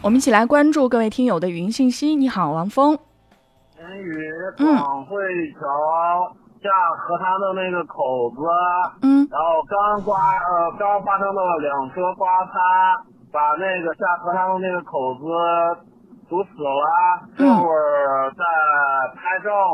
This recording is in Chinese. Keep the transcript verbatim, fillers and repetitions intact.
我们一起来关注各位听友的语音信息。你好，王峰。 言语广汇桥下河滩的那个口子， 嗯， 然后刚刮呃刚发生了两车刮擦，把那个下河滩的那个口子堵死了，这会儿在拍照